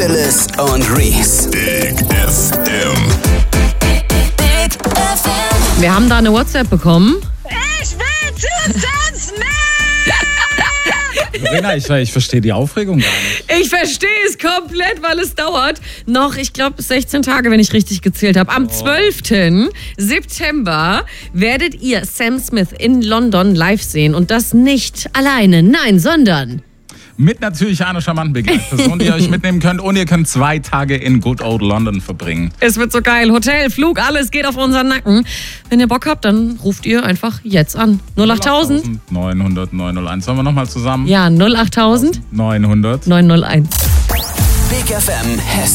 Willis und Reese. Big FM. Big FM. Wir haben da eine WhatsApp bekommen. Ich will zu Sam Smith! Verena, ich verstehe die Aufregung gar nicht. Ich verstehe es komplett, weil es dauert noch, ich glaube, 16 Tage, wenn ich richtig gezählt habe. Am 12. September werdet ihr Sam Smith in London live sehen. Und das nicht alleine, nein, sondern... Mit natürlich einer charmanten Begleitperson, die ihr euch mitnehmen könnt. Und ihr könnt 2 Tage in Good Old London verbringen. Es wird so geil. Hotel, Flug, alles geht auf unseren Nacken. Wenn ihr Bock habt, dann ruft ihr einfach jetzt an. 08000 900 901. Sollen wir nochmal zusammen? Ja, 08000 900 901. Big FM Hessen.